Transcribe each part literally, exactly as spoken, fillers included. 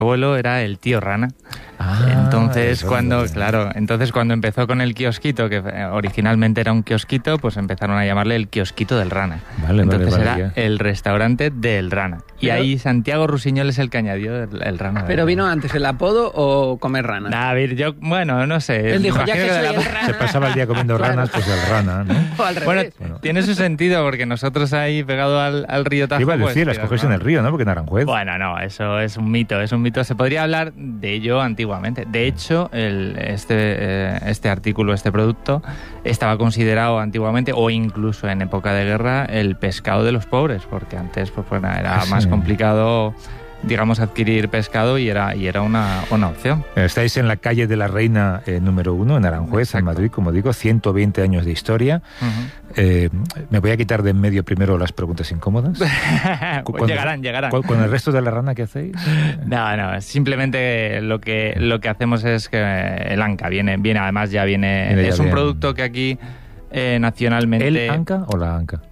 abuelo era el tío Rana. Ah, entonces cuando, es claro, entonces cuando empezó con el kiosquito, que originalmente era un kiosquito, pues empezaron a llamarle el kiosquito del Rana. Vale, entonces vale, vale, era ya. el restaurante del Rana. Y Pero, ahí Santiago Rusiñol es el que añadió el, el Rana. ¿Pero vino antes el apodo o comer rana? A ver, yo, bueno, no sé. Él dijo, ya imagino que de soy la- el Rana. Se pasaba el día comiendo Claro. ranas, pues el rana, ¿no? O al Bueno, revés. Bueno. tiene su sentido, porque nosotros ahí pegado al, al río Tajo... Iba a pues, decir, las tío, coges ¿no? en el río, ¿no? Porque en Aranjuez. Bueno, no, eso es un mito, es un mito. Se podría hablar de ello antiguamente. De hecho, el, este, eh, este artículo, este producto, estaba considerado antiguamente, o incluso en época de guerra, el pescado de los pobres, porque antes pues, bueno, era Ah, sí. más complicado, digamos, adquirir pescado y era, y era una, una opción. Estáis en la calle de la Reina eh, número uno, en Aranjuez, Exacto. en Madrid, como digo, ciento veinte años de historia. Uh-huh. Eh, me voy a quitar de en medio primero las preguntas incómodas. Cu- Pues llegarán, llegarán. ¿Con, con el resto de la rana qué hacéis? No, no, simplemente lo que lo que hacemos es que el Anca viene, viene además ya viene, Viene ya es un bien. producto que aquí eh, nacionalmente... ¿El anca o la anca?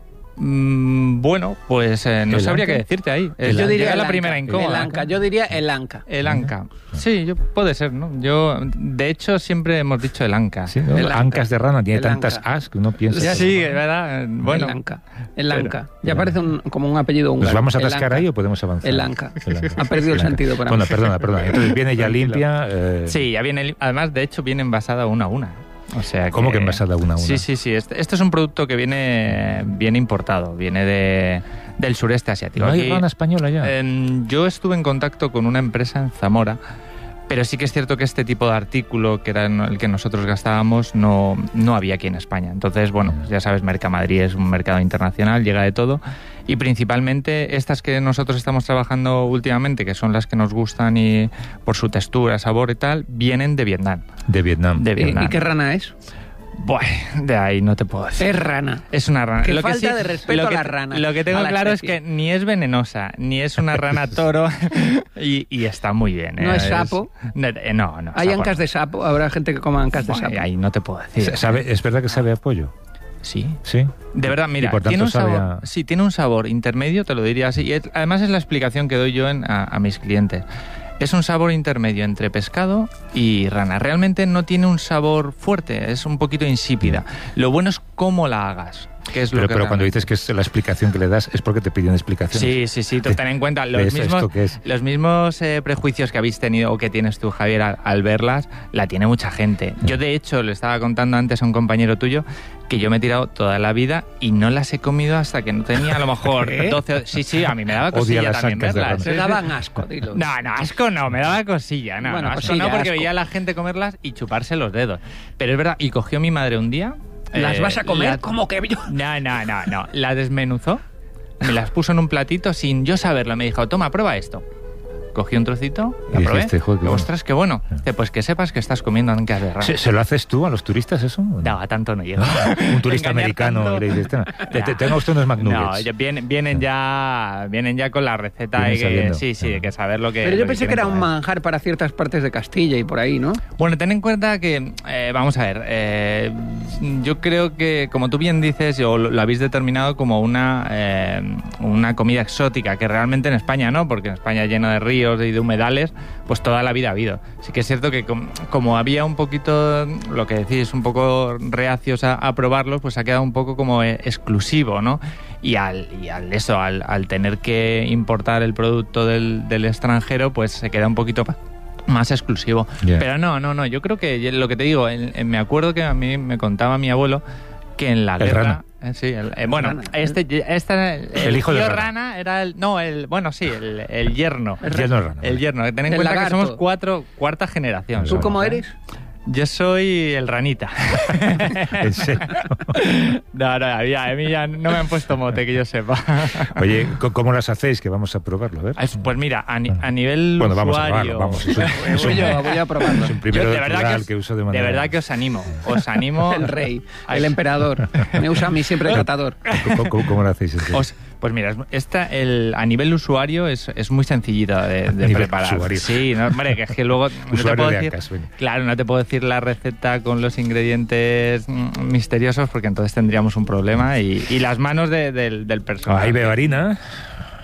Mm, bueno, pues eh, no ¿El sabría Anca? qué decirte ahí. El yo Anca. diría el la Anca, primera El incómoda. Anca, yo diría el Anca. El Anca. Sí, yo, puede ser, ¿no? Yo, de hecho, siempre hemos dicho el Anca. Sí, ¿no? El Anca. Ancas de rana, tiene El tantas Anca. as que uno piensa. Ya que- sí, es verdad. Bueno, el Anca. El pero- Anca. Ya parece un, como un apellido húngaro. ¿Nos vamos a El atascar Anca. ahí o podemos avanzar? El Anca. El Anca. Ha perdido el Anca. sentido para mí. Bueno, perdona, perdona. Entonces viene ya Tranquilo. limpia. eh, sí, ya viene. Además, de hecho, viene envasada una a una. O sea, ¿Cómo que envasada una a una? Sí, sí, sí. Este, este es un producto que viene, viene importado. Viene de, del sureste asiático. ¿No hay Aquí- rana española ya? Eh, yo estuve en contacto con una empresa en Zamora, pero sí que es cierto que este tipo de artículo, que era el que nosotros gastábamos, no, no había aquí en España. Entonces, bueno, pues ya sabes, Mercamadrid es un mercado internacional, llega de todo. Y principalmente estas que nosotros estamos trabajando últimamente, que son las que nos gustan y por su textura, sabor y tal, vienen de Vietnam. De Vietnam. De ¿Y, Vietnam. y qué rana es? Bueno, de ahí no te puedo decir. Es rana. Es una rana. Qué Lo que falta sí- de respeto lo a que- la rana, Lo que tengo a la claro es especie. que ni es venenosa, ni es una rana toro y, y está muy bien. ¿eh? ¿No es sapo? No, eh, no. no, ¿Hay sapo ancas no. de sapo? ¿Habrá gente que coma ancas de Bueno, sapo? ahí no te puedo decir. ¿Sabe, ¿Es verdad que sabe a pollo? Sí. Sí. De verdad, mira, Y por tanto tiene un sabe sabor, a- sí, tiene un sabor intermedio, te lo diría así. Y es- además es la explicación que doy yo en- a, a mis clientes. Es un sabor intermedio entre pescado y rana. Realmente no tiene un sabor fuerte, es un poquito insípida. Lo bueno es cómo la hagas. Que es lo Pero, que pero cuando realmente- dices que es la explicación que le das, es porque te piden explicaciones. Sí, sí, sí, tú ten en cuenta ¿De los eso mismos, esto qué es? los mismos eh, prejuicios que habéis tenido o que tienes tú, Javier, al, al verlas, la tiene mucha gente. Yo, de hecho, le estaba contando antes a un compañero tuyo que yo me he tirado toda la vida y no las he comido hasta que no tenía a lo mejor ¿Qué? doce... o- Sí, sí, a mí me daba Odia cosilla las también ancas de verlas. rana. Se daban asco, dilo. No, no, asco no, me daba cosilla. No, Bueno, no, asco cosilla, no, porque asco. veía a la gente comerlas y chuparse los dedos. Pero es verdad, y cogió mi madre un día... ¿Las eh, vas a comer? la- ¿Cómo que yo? no, no, no, no. La desmenuzó, me las puso en un platito sin yo saberlo. Me dijo, toma, prueba esto. Cogí un trocito, la Y probé. dijiste, "Joder, qué bueno". Ostras, qué bueno. Dice, pues que sepas que estás comiendo ancas de rana. ¿Se, se lo haces tú a los turistas eso? No, a tanto no llego. Un turista Engañar americano tanto. y le dices, "Tenga, te- te- tenga usted unos No, McNuggets". ya vienen, vienen ya vienen ya con la receta. Vienen Y que, sabiendo. sí, sí, hay que saber lo que. Pero lo yo pensé que quieren era un comer. manjar para ciertas partes de Castilla y por ahí, ¿no? Bueno, ten en cuenta que, eh, vamos a ver, eh, yo creo que, como tú bien dices, o lo, lo habéis determinado como una, eh, una comida exótica, que realmente en España no, porque en España lleno de ríos y de humedales, pues toda la vida ha habido. Sí que es cierto que com- como había un poquito, lo que decís, un poco reacios a, a probarlos, pues ha quedado un poco como eh, exclusivo, ¿no? Y al, y al eso, al, al tener que importar el producto del, del extranjero, pues se queda un poquito pa- más exclusivo. Yeah. Pero no, no, no, yo creo que lo que te digo, en- en- me acuerdo que a mí me contaba mi abuelo que en la El guerra... rana. eh, sí, el- eh, bueno, Rana. este, este el, El hijo de tío rana. rana era el... No, el... Bueno, sí, el, el yerno. El yerno de rana. El yerno. Ten en El cuenta lagarto. que somos cuatro, cuarta generación. ¿Tú somos, cómo ¿eh? eres? Yo soy el ranita. En serio. No, no, a mí, a mí ya no me han puesto mote, que yo sepa. Oye, ¿c- ¿cómo las hacéis? Que vamos a probarlo, a ver. Pues mira, a, ni- a nivel Bueno, vamos a usuario... probarlo, vamos. Es un, es Voy un- yo, voy a probarlo. es un primero Yo de de verdad, plural que os, que uso de de manera... verdad que os animo. Os animo... El rey, Ay. el emperador. Me usa a mí siempre el catador. ¿Cómo, cómo- cómo lo hacéis? en serio? Os- pues mira, es- esta, el, a nivel usuario es, es muy sencillita de, de nivel preparar. usuario. Sí, no, hombre, que es que luego no te Usuario puedo de decir, Ancas, venga. claro, no te puedo decir la receta con los ingredientes mm, misteriosos porque entonces tendríamos un problema y, y las manos de- del, del personal. Ahí veo harina.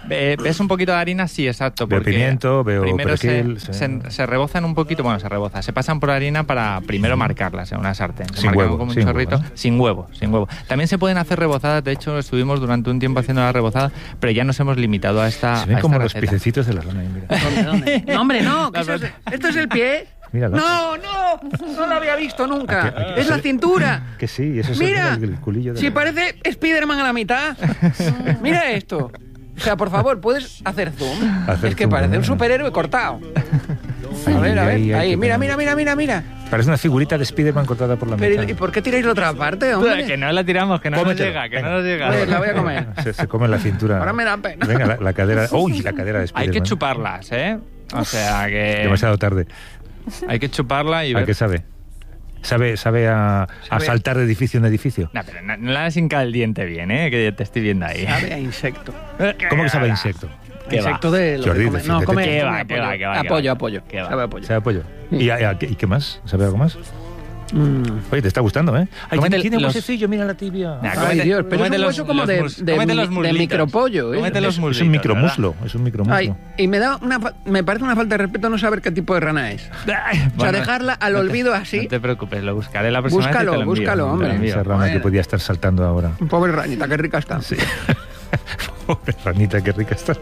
Eh, ¿Ves un poquito de harina? Sí, exacto. Veo Porque pimiento, veo primero se, perejil, sí. se, se rebozan un poquito, bueno, se reboza, se pasan por harina para primero marcarlas en una sartén. Se Sin marcan huevo, como un sin chorrito, huevo, ¿no? sin huevo, sin huevo. También se pueden hacer rebozadas, de hecho estuvimos durante un tiempo haciendo la rebozada, pero ya nos hemos limitado a esta Se ven a como esta los receta. piececitos de la rana. Mira. ¿Dónde, dónde? No, hombre, no. ¿qué es eso? ¿Esto es el pie? Míralo. No, no. No lo había visto nunca. Aquí- aquí- es la cintura. Que sí, eso es Mira, el, el culillo de si la- parece Spiderman a la mitad. Mira esto. O sea, por favor, ¿puedes hacer zoom? Hacer es que zoom, parece ¿no? un superhéroe cortado. Ahí, A ver, a ver. ahí, Ahí, ahí, mira, que- mira, mira, mira, mira. Parece una figurita de Spiderman cortada por la Pero, mitad. ¿y por qué tiráis la otra parte, hombre? Que no la tiramos, que no nos Cómetelo, llega, que venga. no nos llega. Pues la voy a comer. Se, se come la cintura. Ahora me da pena. Venga, la, la cadera. ¡Uy! La cadera de Hay Spiderman. que chuparlas, ¿eh? O sea que... Demasiado tarde. Hay que chuparla y ¿A ver... qué sabe? ¿Sabe, sabe a, a Sabe- saltar de edificio en edificio? No, pero no, no la has hincado el diente bien, ¿eh? Que te estoy viendo ahí. Sabe a insecto. ¿Cómo que sabe a insecto? ¿Qué va? Insecto de lo Jordi, que come. No, defiéndete. come. ¿Qué come va, apoyo. qué va, qué va, qué Apoyo, va? apoyo. ¿Qué va? Sabe a apoyo. ¿Sabe a pollo? ¿Y, a- a- ¿Y qué más? ¿Sabe algo más? Mm. Oye, te está gustando, ¿eh? Ay, Cómete tiene, tiene un los- huesecillo, mira la tibia. Nah, Ay, cómete- Dios, pero es cómete un los- hueso como los de, mus- de, cómete los de muslitos. micropollo. ¿eh? Cómete los Es un muslitos, micromuslo, es un micromuslo. Ay, y me da una fa- me parece una falta de respeto no saber qué tipo de rana es. ¿verdad? O sea, Bueno, dejarla al no te- olvido así. No te preocupes, lo buscaré la próxima Búscalo, vez y te lo envío, búscalo, te lo hombre. envío. Esa rana Bueno. que podía estar saltando ahora. Pobre ranita, qué rica está. Sí. Pobre ranita, qué rica está.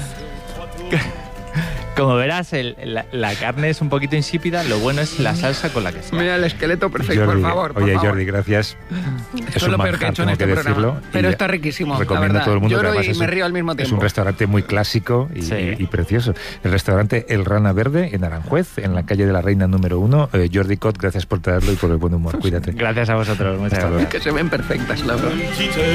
Como verás, el- la, la carne es un poquito insípida, lo bueno es la salsa con la que se Mira el esqueleto perfecto, Jordi, por favor. por oye, favor. Jordi, gracias. Esto es lo peor que he hecho en tengo este que programa. decirlo, y Pero ya está riquísimo, la recomiendo verdad. a todo el mundo Lloro que además y es me un- río al mismo Es tiempo. un restaurante muy clásico y, Sí. y- y precioso. El restaurante El Rana Verde en Aranjuez, en la calle de la Reina número uno. Eh, Jordi Cot, gracias por traerlo y por el buen humor. Cuídate. Gracias a vosotros, muchas Hasta gracias. luego. Que se ven perfectas, la verdad.